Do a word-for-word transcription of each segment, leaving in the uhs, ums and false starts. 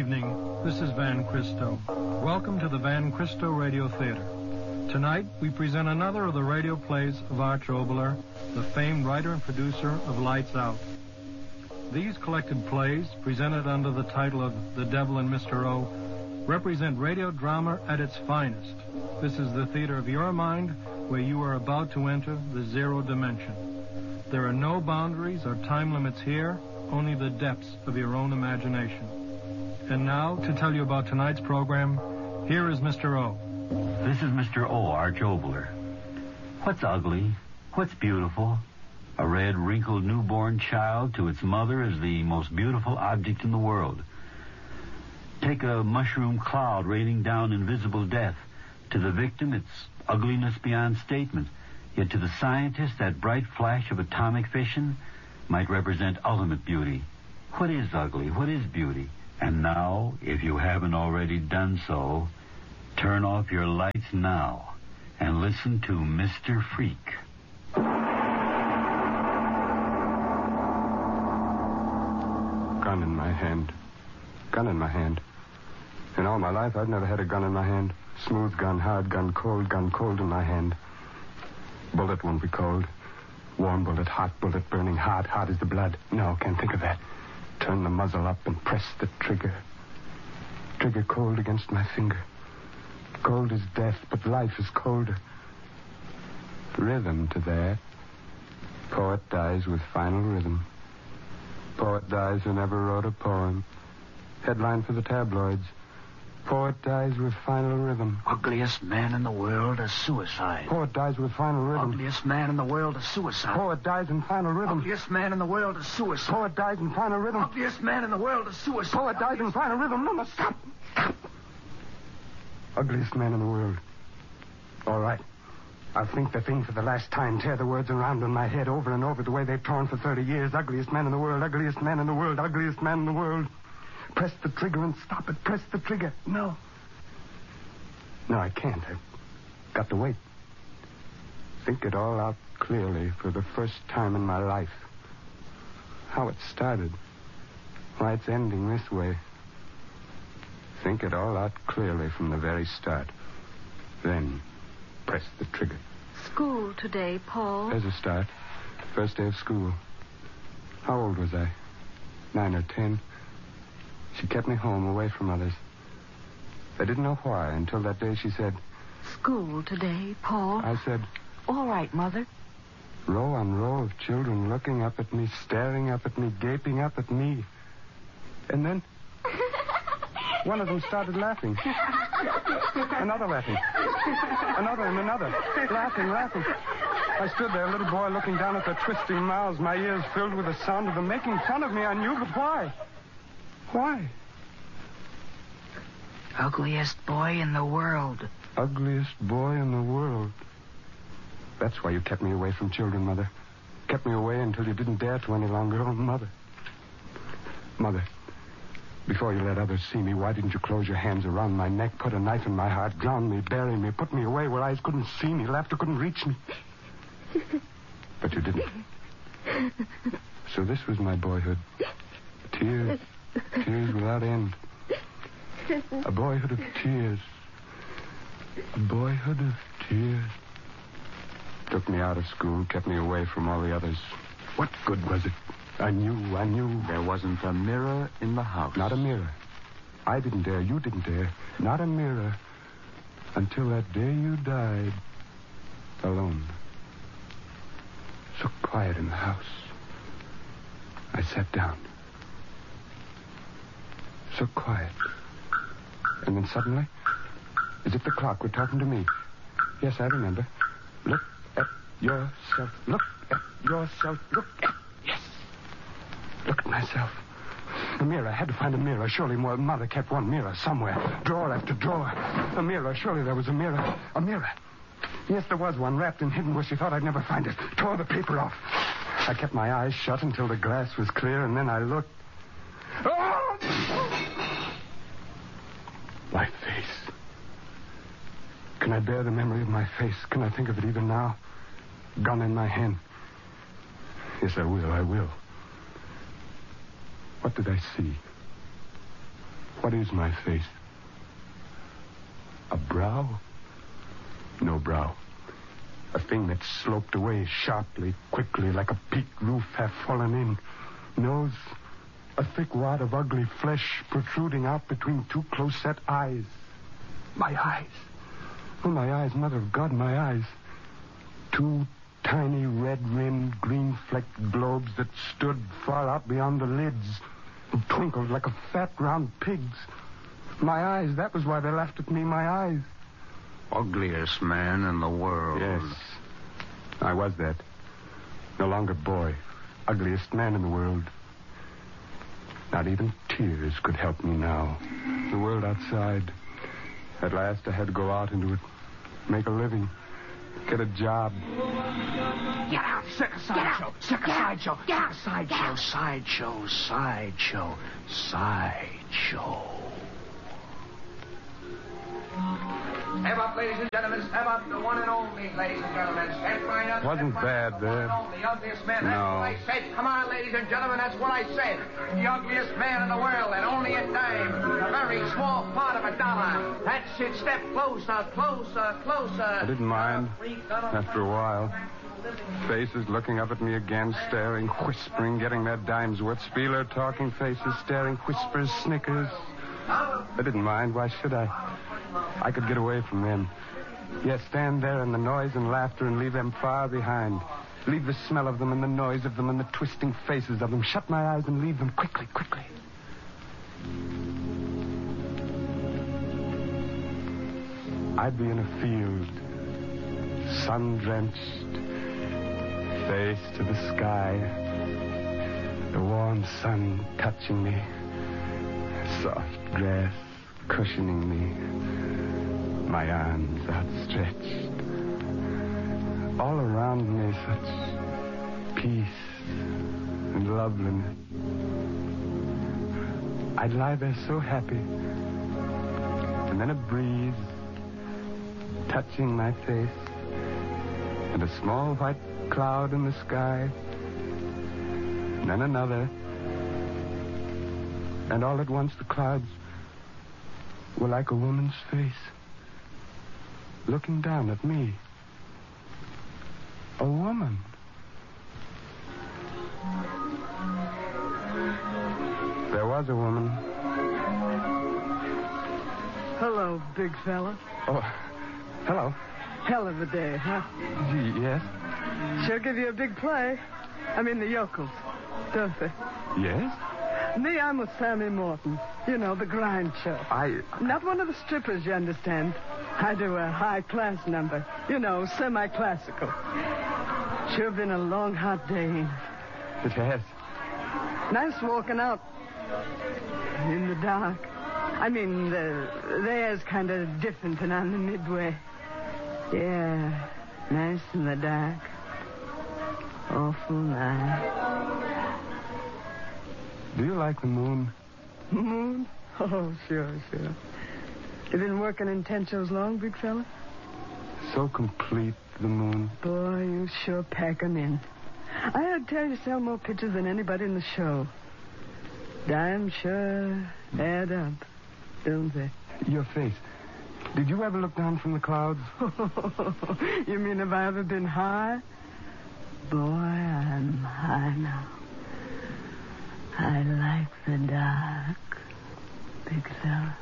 evening. This is Van Christo. Welcome to the Van Christo Radio Theater. Tonight, we present another of the radio plays of Arch Oboler, the famed writer and producer of Lights Out. These collected plays, presented under the title of The Devil and Mister O, represent radio drama at its finest. This is the theater of your mind, where you are about to enter the zero dimension. There are no boundaries or time limits here, only the depths of your own imagination. And now, to tell you about tonight's program, here is Mister O. This is Mister O, Arch Oboler. What's ugly? What's beautiful? A red, wrinkled newborn child to its mother is the most beautiful object in the world. Take a mushroom cloud raining down invisible death. To the victim, it's ugliness beyond statement. Yet to the scientist, that bright flash of atomic fission might represent ultimate beauty. What is ugly? What is beauty? And now, if you haven't already done so, turn off your lights now and listen to Mister Freak. Gun in my hand. Gun in my hand. In all my life, I've never had a gun in my hand. Smooth gun, hard gun, cold gun, cold in my hand. Bullet won't be cold. Warm bullet, hot bullet, burning hot, hot as the blood. No, can't think of that. Turn the muzzle up and press the trigger. Trigger cold against my finger. Cold as death, but life is colder. Rhythm to that. Poet dies with final rhythm. Poet dies who never wrote a poem. Headline for the tabloids. Poet dies with final rhythm. Ugliest man in the world, a suicide. Poet dies with final rhythm. Ugliest man in the world, a suicide. Poet dies in final rhythm. Ugliest man in the world, a suicide. Poet dies in final rhythm. Ugliest man in the world, a suicide. Poet dies in final rhythm. No, no, stop. Stop. Ugliest man in the world. All right. I'll think the thing for the last time. Tear the words around in my head over and over the way they've torn for thirty years. Ugliest man in the world. Ugliest man in the world. Ugliest man in the world. Press the trigger and stop it. Press the trigger. No. No, I can't. I've got to wait. Think it all out clearly for the first time in my life. How it started. Why it's ending this way. Think it all out clearly from the very start. Then press the trigger. School today, Paul. There's a start. First day of school. How old was I? Nine or ten. She kept me home, away from others. I didn't know why until that day she said... School today, Paul. I said... All right, Mother. Row on row of children looking up at me, staring up at me, gaping up at me. And then... one of them started laughing. Another laughing. Another and another. Laughing, laughing. I stood there, a little boy looking down at their twisting mouths, my ears filled with the sound of them making fun of me. I knew, but why? Why? Ugliest boy in the world. Ugliest boy in the world. That's why you kept me away from children, Mother. Kept me away until you didn't dare to any longer. Oh, Mother. Mother, before you let others see me, why didn't you close your hands around my neck, put a knife in my heart, drown me, bury me, put me away where eyes couldn't see me, laughter couldn't reach me? But you didn't. So this was my boyhood. Tears. Tears without end. A boyhood of tears. A boyhood of tears. Took me out of school, kept me away from all the others. What good was it? I knew, I knew. There wasn't a mirror in the house. Not a mirror. I didn't dare, you didn't dare. Not a mirror. Until that day you died. Alone. So quiet in the house. I sat down. So quiet. And then suddenly, as if the clock were talking to me. Yes, I remember. Look at yourself. Look at yourself. Look at... Yes. Look at myself. A mirror. I had to find a mirror. Surely my mother kept one mirror somewhere. Drawer after drawer. A mirror. Surely there was a mirror. A mirror. Yes, there was one wrapped and hidden where she thought I'd never find it. Tore the paper off. I kept my eyes shut until the glass was clear, and then I looked. Oh! My face. Can I bear the memory of my face? Can I think of it even now? Gun in my hand. Yes, I will, I will. What did I see? What is my face? A brow? No brow. A thing that sloped away sharply, quickly, like a peaked roof half fallen in. Nose, a thick wad of ugly flesh protruding out between two close-set eyes. My eyes. Oh, my eyes, Mother of God, my eyes. Two tiny, red-rimmed, green-flecked globes that stood far out beyond the lids and twinkled like a fat, round pig's. My eyes, that was why they laughed at me, my eyes. Ugliest man in the world. Yes, I was that. No longer boy. Ugliest man in the world. Not even tears could help me now. The world outside. At last I had to go out into it. Make a living. Get a job. Get out. Circus sideshow. Circus sideshow. Circus sideshow. Sideshow. Sideshow. Sideshow. Step up, ladies and gentlemen. Step up. The one and only, ladies and gentlemen. Step right up. Wasn't step right bad up. there. The one and only, the ugliest man. That's No. what I said. Come on, ladies and gentlemen. That's what I said. The ugliest man in the world, and only a dime. A very small part of a dollar. That's it. Step closer, closer, closer. I didn't mind. After a while. Faces looking up at me again, staring, whispering, getting their dimes worth. Spieler talking faces, staring, whispers, snickers. I didn't mind. Why should I? I could get away from them. Yes, stand there in the noise and laughter and leave them far behind. Leave the smell of them and the noise of them and the twisting faces of them. Shut my eyes and leave them quickly, quickly. I'd be in a field, sun-drenched, face to the sky, the warm sun touching me, soft grass cushioning me, my arms outstretched. All around me such peace and loveliness. I'd lie there so happy. And then a breeze touching my face, and a small white cloud in the sky, and then another. And all at once the clouds were like a woman's face, looking down at me. A woman. There was a woman. Hello, big fella. Oh, hello. Hell of a day, huh? Gee, yes? She'll give you a big play. I mean the yokels, don't they? Yes? Me, I'm with Sammy Morton. You know, the grind show. I... Not one of the strippers, you understand. I do a high-class number. You know, semi-classical. Sure been a long, hot day. It has. Nice walking out in the dark. I mean, the, the air's kind of different than on the Midway. Yeah, nice in the dark. Awful nice. Do you like the moon? Moon? Oh, sure, sure. You been working in tent shows long, big fella? So complete, the moon. Boy, you sure pack 'em in. I heard tell you sell more pictures than anybody in the show. Dimes sure add up, don't they? Your face. Did you ever look down from the clouds? You mean have I ever been high? Boy, I'm high now. I like the dark, big fella.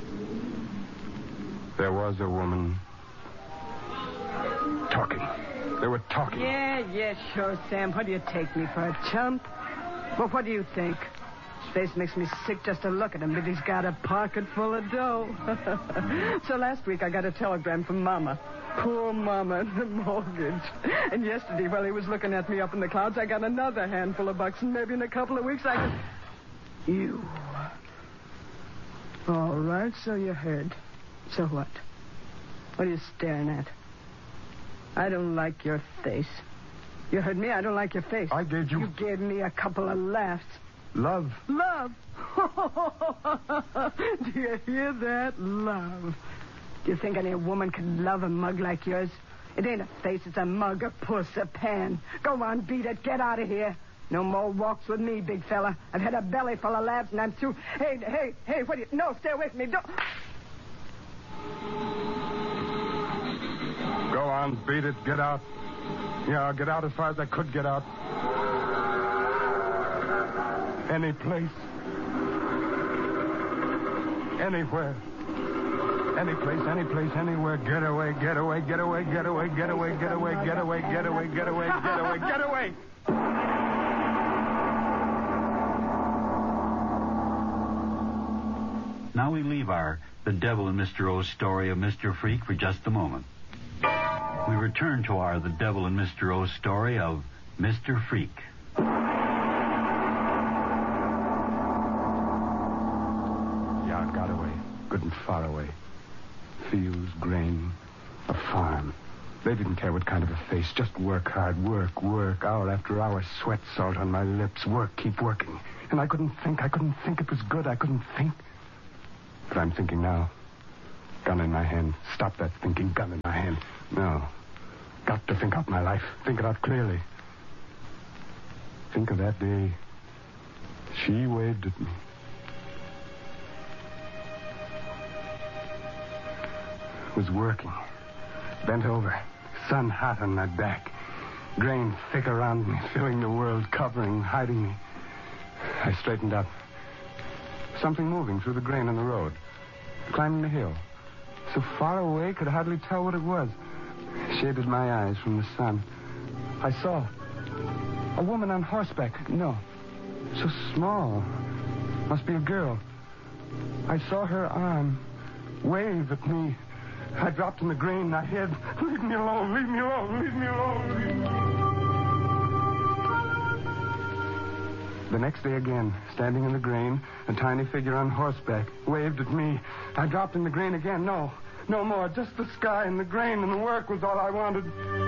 There was a woman. Talking. They were talking. Yeah, yeah, sure, Sam. What do you take me for, a chump? Well, what do you think? His face makes me sick just to look at him, but he's got a pocket full of dough. So last week I got a telegram from Mama. Poor Mama and the mortgage. And yesterday, while he was looking at me up in the clouds, I got another handful of bucks, and maybe in a couple of weeks I could... You. All right, so you heard. So what? What are you staring at? I don't like your face. You heard me? I don't like your face. I gave you... You gave me a couple of laughs. Love. Love? Do you hear that? Love. Do you think any woman could love a mug like yours? It ain't a face, it's a mug, a puss, a pan. Go on, beat it. Get out of here. No more walks with me, big fella. I've had a belly full of laughs, and I'm through. Hey, hey, hey, what do you... No, stay away from me. Don't... Go on, beat it. Get out. Yeah, get out as far as I could get out. Any place. Anywhere. Any place, any place, anywhere. Get away, get away, get away, get away, get away, get away, get away, get away, get away, get away, get away. Now we leave our The Devil and Mister O's story of Mister Freak for just a moment. We return to our The Devil and Mister O's story of Mister Freak. Yeah, I got away. Good and far away. Fields, grain, a farm. They didn't care what kind of a face. Just work hard, work, work, hour after hour, sweat salt on my lips, work, keep working. And I couldn't think, I couldn't think it was good, I couldn't think. But I'm thinking now. Gun in my hand. Stop that thinking, gun in my hand. No. Got to think out my life. Think it out clearly. Think of that day. She waved at me. Was working. Bent over. Sun hot on my back. Grain thick around me, filling the world, covering, hiding me. I straightened up. Something moving through the grain on the road. Climbing the hill. So far away, could hardly tell what it was. Shaded my eyes from the sun. I saw a woman on horseback. No, so small. Must be a girl. I saw her arm wave at me. I dropped in the grain. I hid. Leave me alone. Leave me alone. Leave me alone. Leave me alone. The next day again, standing in the grain, a tiny figure on horseback waved at me. I dropped in the grain again. No, no more. Just the sky and the grain and the work was all I wanted.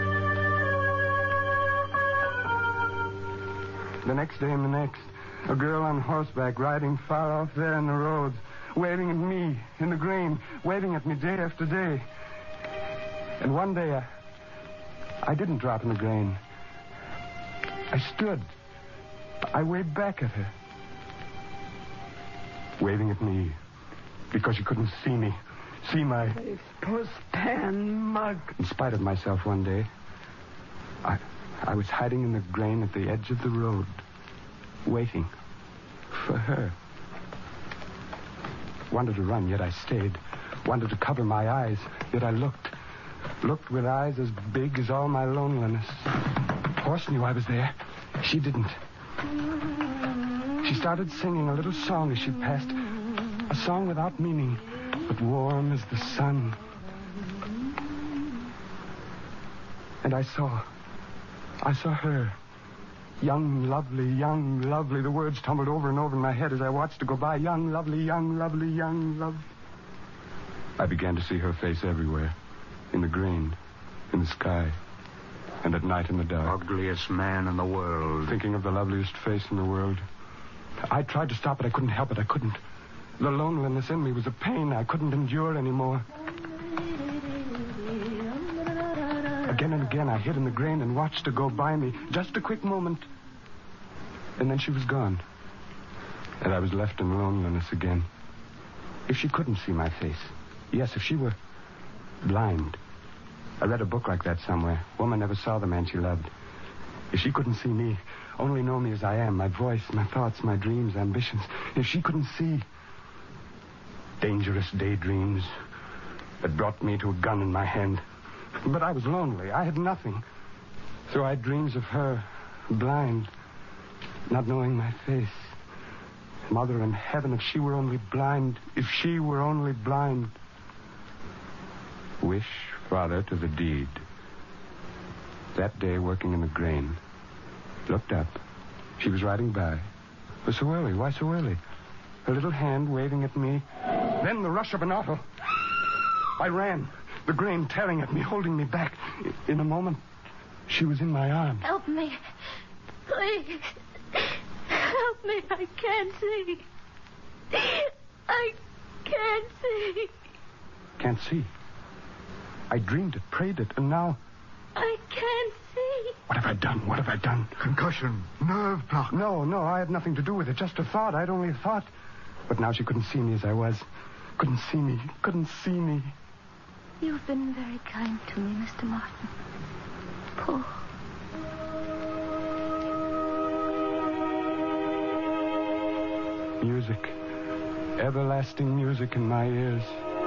The next day and the next, a girl on horseback riding far off there in the roads, waving at me in the grain, waving at me day after day. And one day, I, I didn't drop in the grain. I stood. I waved back at her. Waving at me because she couldn't see me. See my... Postpan mug. In spite of myself one day, I, I was hiding in the grain at the edge of the road, waiting for her. Wanted to run, yet I stayed. Wanted to cover my eyes, yet I looked. Looked with eyes as big as all my loneliness. Horse knew I was there. She didn't. She started singing a little song as she passed. A song without meaning, but warm as the sun. And I saw. I saw her. Young, lovely, young, lovely. The words tumbled over and over in my head as I watched her go by. Young, lovely, young, lovely, young, lovely. I began to see her face everywhere. In the grain, in the sky, and at night in the dark. Ugliest man in the world. Thinking of the loveliest face in the world. I tried to stop it. I couldn't help it. I couldn't. The loneliness in me was a pain I couldn't endure anymore. Again and again, I hid in the grain and watched her go by me. Just a quick moment. And then she was gone. And I was left in loneliness again. If she couldn't see my face. Yes, if she were blind. I read a book like that somewhere. Woman never saw the man she loved. If she couldn't see me, only know me as I am, my voice, my thoughts, my dreams, ambitions. If she couldn't see dangerous daydreams that brought me to a gun in my hand. But I was lonely. I had nothing. So I had dreams of her, blind, not knowing my face. Mother in heaven, if she were only blind, if she were only blind. Wish, father, to the deed. That day, working in the grain, looked up. She was riding by. But so early? Why so early? Her little hand waving at me. Then the rush of an auto. I ran. The grain tearing at me, holding me back. In a moment, she was in my arms. Help me. Please. Help me. I can't see. I can't see. Can't see. I dreamed it, prayed it, and now... I can't see. What have I done? What have I done? Concussion. Nerve block. No, no, I had nothing to do with it. Just a thought. I'd only thought. But now she couldn't see me as I was. Couldn't see me. Couldn't see me. You've been very kind to me, Mister Martin. Paul. Music. Everlasting music in my ears.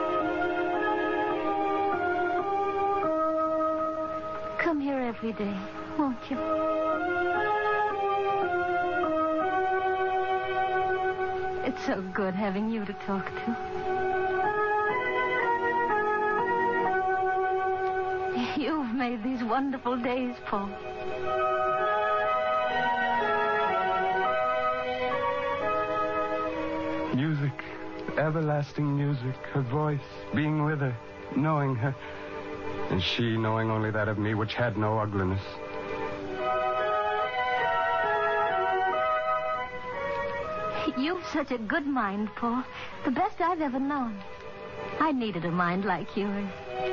Come here every day, won't you? It's so good having you to talk to. You've made these wonderful days, Paul. Music. Everlasting music. Her voice. Being with her. Knowing her. And she knowing only that of me which had no ugliness. You've such a good mind, Paul. The best I've ever known. I needed a mind like yours.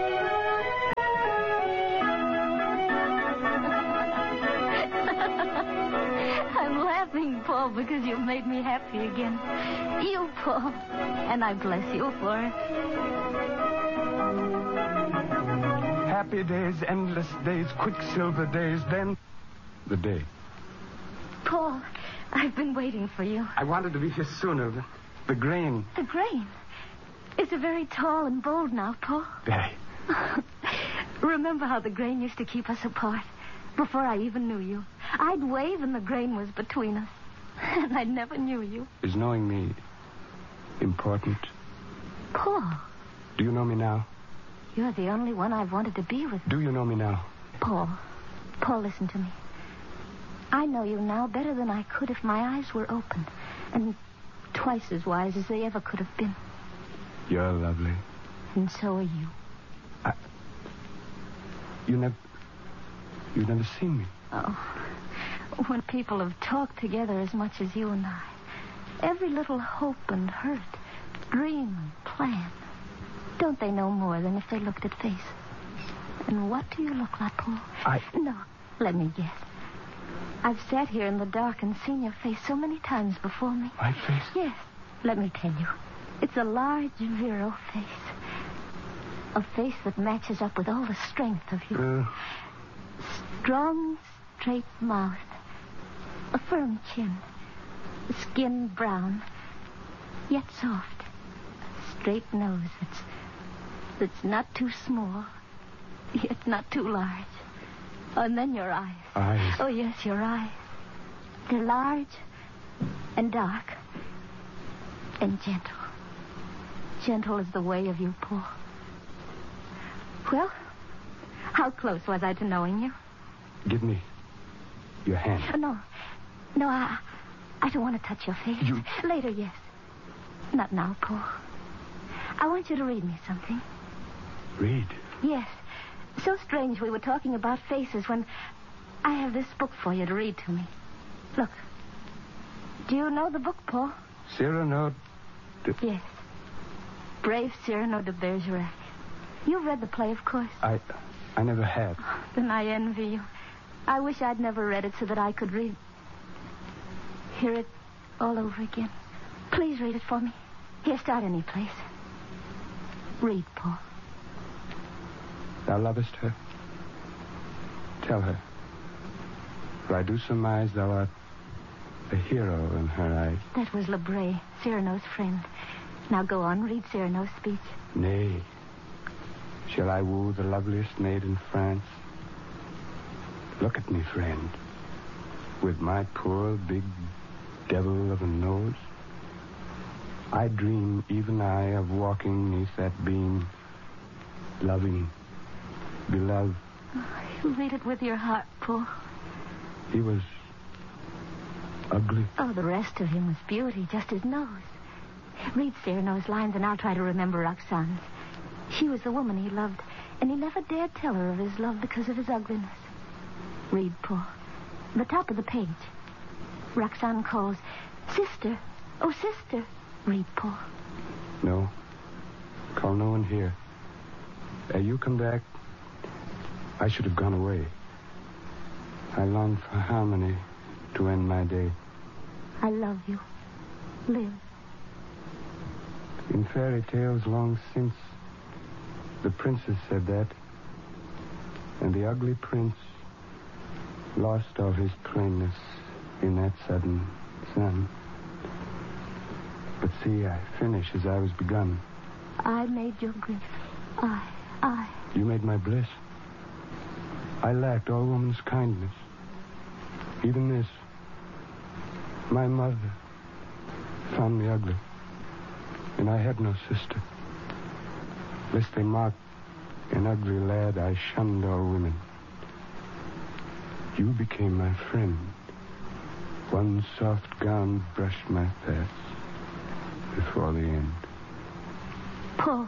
I'm laughing, Paul, because you've made me happy again. You, Paul. And I bless you for it. Happy days, endless days, quicksilver days, then the day. Paul, I've been waiting for you. I wanted to be here sooner. The, the grain. The grain? Is it very tall and bold now, Paul? Very. Remember how the grain used to keep us apart? Before I even knew you. I'd wave and the grain was between us. And I never knew you. Is knowing me important? Paul. Do you know me now? You're the only one I've wanted to be with. Do you know me now? Paul. Paul, listen to me. I know you now better than I could if my eyes were open. And twice as wise as they ever could have been. You're lovely. And so are you. I... You never... You've never seen me. Oh. When people have talked together as much as you and I. Every little hope and hurt. Dream and plan. Don't they know more than if they looked at faces? And what do you look like, Paul? I... No, let me guess. I've sat here in the dark and seen your face so many times before me. My face? Yes. Let me tell you. It's a large, virile face. A face that matches up with all the strength of you. Uh... Strong, straight mouth. A firm chin. Skin brown. Yet soft. Straight nose that's... that's not too small. Yet not too large. Oh, and then your eyes. Eyes? Oh, yes, your eyes. They're large and dark and gentle. Gentle is the way of you, Paul. Well, how close was I to knowing you? Give me your hand. Oh, no. No, I, I don't want to touch your face. You... Later, yes. Not now, Paul. I want you to read me something. Read? Yes. So strange we were talking about faces when I have this book for you to read to me. Look. Do you know the book, Paul? Cyrano de... Yes. Brave Cyrano de Bergerac. You've read the play, of course. I... I never have. Oh, then I envy you. I wish I'd never read it so that I could read... hear it all over again. Please read it for me. Here, start any place. Read, Paul. Thou lovest her? Tell her. For I do surmise thou art a hero in her eyes. That was Lebray, Cyrano's friend. Now go on, read Cyrano's speech. Nay. Shall I woo the loveliest maid in France? Look at me, friend. With my poor big devil of a nose. I dream, even I, of walking neath that beam, loving, beloved. Oh, you read it with your heart, Paul. He was ugly. Oh, the rest of him was beauty, just his nose. Read Cyrano's lines, and I'll try to remember Roxane's. She was the woman he loved, and he never dared tell her of his love because of his ugliness. Read, Paul. The top of the page. Roxane calls, Sister. Oh, sister. Read, Paul. No. Call no one here. Uh, you come back. I should have gone away. I long for harmony to end my day. I love you. Live. In fairy tales long since, the princess said that, and the ugly prince lost all his plainness in that sudden sun. But see, I finish as I was begun. I made your grief. I, I. You made my bliss. I lacked all woman's kindness. Even this. My mother found me ugly. And I had no sister. Lest they mocked an ugly lad, I shunned all women. You became my friend. One soft gown brushed my path before the end. Paul.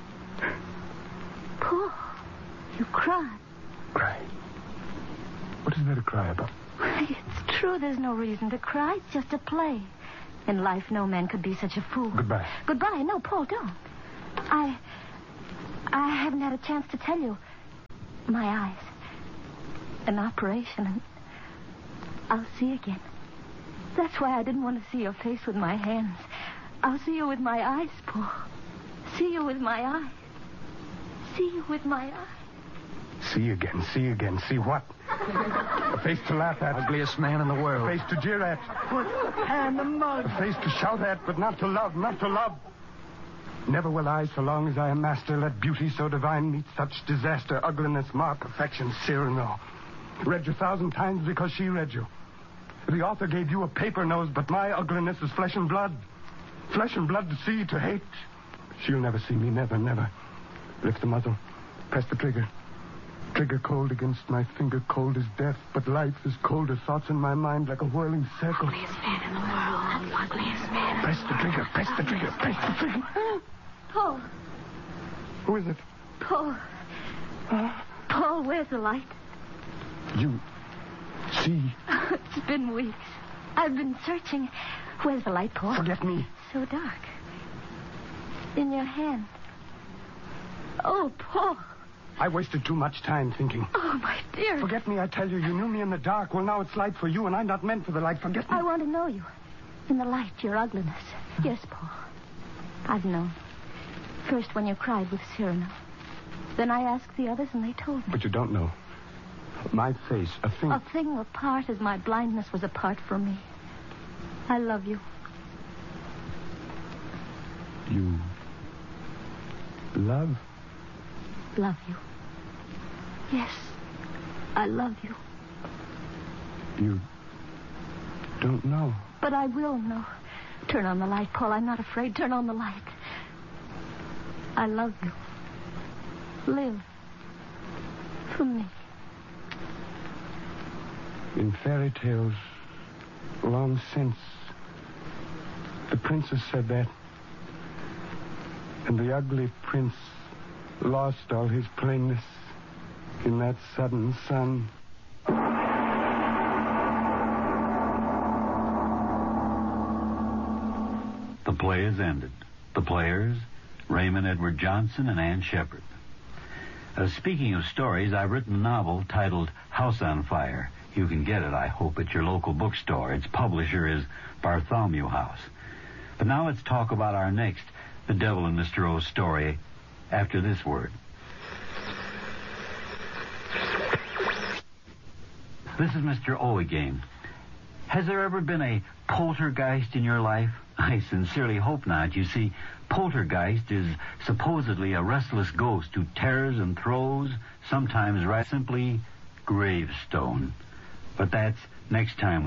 Paul, you cried. Cry? What is there to cry about? It's true there's no reason to cry. It's just a play. In life, no man could be such a fool. Goodbye. Goodbye. No, Paul, don't. I... I haven't had a chance to tell you. My eyes. An operation, and I'll see again. That's why I didn't want to see your face with my hands. I'll see you with my eyes, Paul. See you with my eyes. See you with my eyes. See again, see again, see what? A face to laugh at. Ugliest man in the world. A face to jeer at. And the mug. A face to shout at, but not to love, not to love. Never will I, so long as I am master, let beauty so divine meet such disaster. Ugliness, mar perfection, Cyrano. Read you a thousand times because she read you. The author gave you a paper nose, but my ugliness is flesh and blood. Flesh and blood to see, to hate. She'll never see me, never, never. Lift the muzzle. Press the trigger. Trigger cold against my finger, cold as death. But life is colder. Thoughts in my mind like a whirling circle. Ugliest man in the world. Ugliest man. Press the trigger, press the trigger, press the trigger. Paul. Who is it? Paul. Uh, Paul, where's the light? You see. It's been weeks. I've been searching. Where's the light, Paul? Forget me. So dark. In your hand. Oh, Paul. I wasted too much time thinking. Oh, my dear. Forget me, I tell you. You knew me in the dark. Well, now it's light for you, and I'm not meant for the light. Forget me. I want to know you. In the light, your ugliness. Yes, Paul. I've known. First when you cried with Cyrano. Then I asked the others, and they told me. But you don't know. My face, a thing... A thing apart as my blindness was apart from me. I love you. You... love? Love you. Yes, I love you. You don't know. But I will know. Turn on the light, Paul. I'm not afraid. Turn on the light. I love you. Live. For me. In fairy tales, long since, the princess said that. And the ugly prince lost all his plainness in that sudden sun. The play is ended. The players, Raymond Edward Johnson and Ann Shepard. Uh, speaking of stories, I've written a novel titled House on Fire. You can get it, I hope, at your local bookstore. Its publisher is Bartholomew House. But now let's talk about our next The Devil in Mister O's story after this word. This is Mister O again. Has there ever been a poltergeist in your life? I sincerely hope not. You see, poltergeist is supposedly a restless ghost who tears and throws, sometimes right simply gravestone. But that's next time.